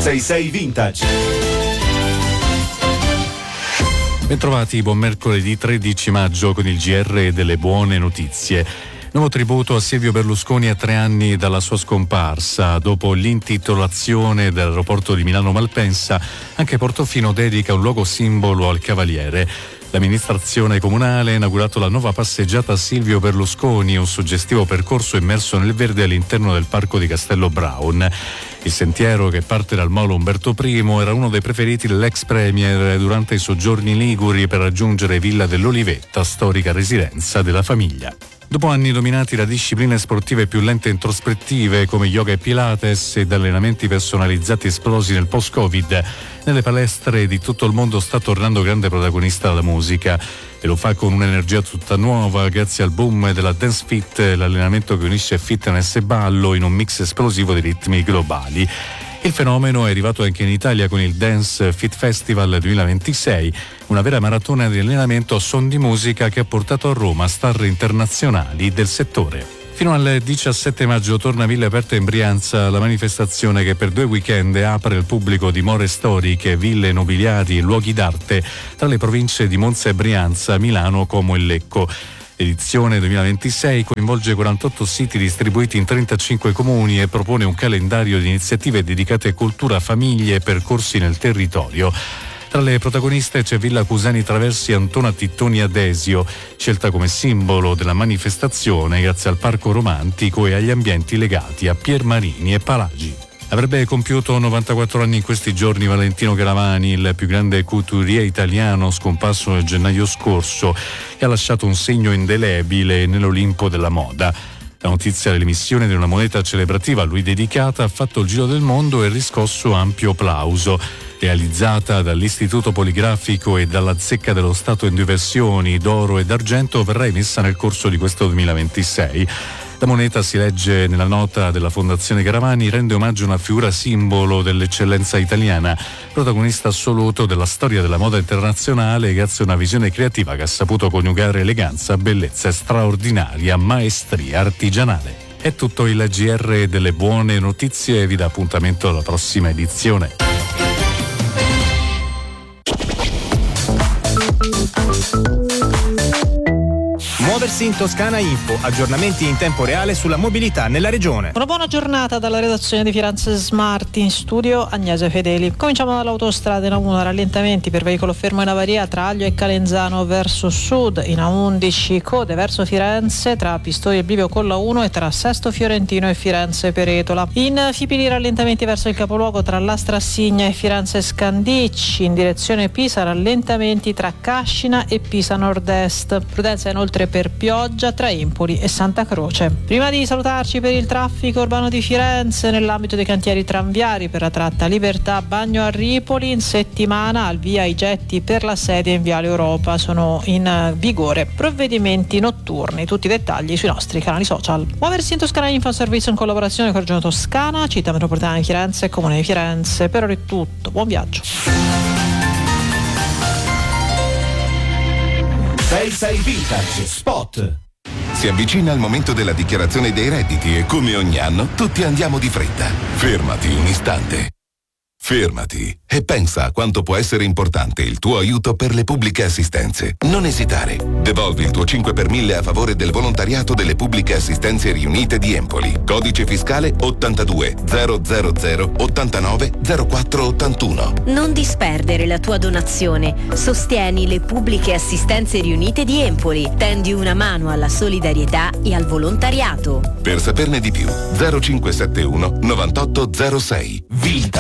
6-6 Vintage. Bentrovati, buon mercoledì 13 maggio con il GR delle buone notizie. Nuovo tributo a Silvio Berlusconi a 3 anni dalla sua scomparsa. Dopo l'intitolazione dell'aeroporto di Milano Malpensa, anche Portofino dedica un luogo simbolo al cavaliere. L'amministrazione comunale ha inaugurato la nuova passeggiata Silvio Berlusconi, un suggestivo percorso immerso nel verde all'interno del parco di Castello Brown. Il sentiero, che parte dal molo Umberto I, era uno dei preferiti dell'ex premier durante i soggiorni liguri per raggiungere Villa dell'Olivetta, storica residenza della famiglia. Dopo anni dominati da discipline sportive più lente e introspettive come yoga e pilates ed allenamenti personalizzati esplosi nel post-Covid, nelle palestre di tutto il mondo sta tornando grande protagonista la musica, e lo fa con un'energia tutta nuova grazie al boom della Dance Fit, l'allenamento che unisce fitness e ballo in un mix esplosivo di ritmi globali. Il fenomeno è arrivato anche in Italia con il Dance Fit Festival 2026, una vera maratona di allenamento a suon di musica che ha portato a Roma star internazionali del settore. Fino al 17 maggio torna a Ville Aperte in Brianza la manifestazione che per 2 weekend apre al pubblico dimore storiche, ville nobiliari e luoghi d'arte tra le province di Monza e Brianza, Milano, Como e Lecco. L'edizione 2026 coinvolge 48 siti distribuiti in 35 comuni e propone un calendario di iniziative dedicate a cultura, famiglie e percorsi nel territorio. Tra le protagoniste c'è Villa Cusani Traversi Antona Tittoni Adesio, scelta come simbolo della manifestazione grazie al parco romantico e agli ambienti legati a Piermarini e Palagi. Avrebbe compiuto 94 anni in questi giorni Valentino Garavani, il più grande couturier italiano scomparso nel gennaio scorso, e ha lasciato un segno indelebile nell'Olimpo della moda. La notizia dell'emissione di una moneta celebrativa a lui dedicata ha fatto il giro del mondo e riscosso ampio plauso. Realizzata dall'Istituto Poligrafico e dalla Zecca dello Stato in 2 versioni, d'oro e d'argento, verrà emessa nel corso di questo 2026. La moneta, si legge nella nota della Fondazione Garavani, rende omaggio a una figura simbolo dell'eccellenza italiana, protagonista assoluto della storia della moda internazionale grazie a una visione creativa che ha saputo coniugare eleganza, bellezza e straordinaria maestria artigianale. È tutto il GR delle buone notizie, vi dà appuntamento alla prossima edizione. Muoversi in Toscana Info, aggiornamenti in tempo reale sulla mobilità nella regione. Una buona giornata dalla redazione di Firenze Smart, in studio Agnese Fedeli. Cominciamo dall'autostrada in A1, rallentamenti per veicolo fermo in avaria tra Aglio e Calenzano verso sud, in A11 code verso Firenze tra Pistoia e Bivio con la 1 e tra Sesto Fiorentino e Firenze Peretola. In Fipili rallentamenti verso il capoluogo tra Lastra Assigna e Firenze Scandicci, in direzione Pisa rallentamenti tra Cascina e Pisa Nord-Est. Prudenza inoltre per pioggia tra Empoli e Santa Croce. Prima di salutarci, per il traffico urbano di Firenze, nell'ambito dei cantieri tranviari per la tratta Libertà Bagno a Ripoli, in settimana al via i getti per la sede in Viale Europa. Sono in vigore provvedimenti notturni. Tutti i dettagli sui nostri canali social. Muoversi in Toscana Info, servizio in collaborazione con Regione Toscana, Città Metropolitana di Firenze e Comune di Firenze. Per ora è tutto, buon viaggio. 6-6 Vintage Spot. Si avvicina il momento della dichiarazione dei redditi e, come ogni anno, tutti andiamo di fretta. Fermati un istante. Fermati e pensa a quanto può essere importante il tuo aiuto per le pubbliche assistenze. Non esitare. Devolvi il tuo 5 per 1000 a favore del volontariato delle pubbliche assistenze riunite di Empoli. Codice fiscale 82 000 89 04 81. Non disperdere la tua donazione. Sostieni le pubbliche assistenze riunite di Empoli. Tendi una mano alla solidarietà e al volontariato. Per saperne di più, 0571 9806. Vita.